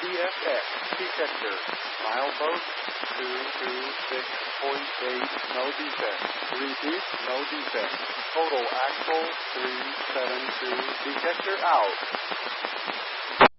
TFX detector. Milepost 226.8, no defect. Repeat, no defect. Total axle 372. Detector out.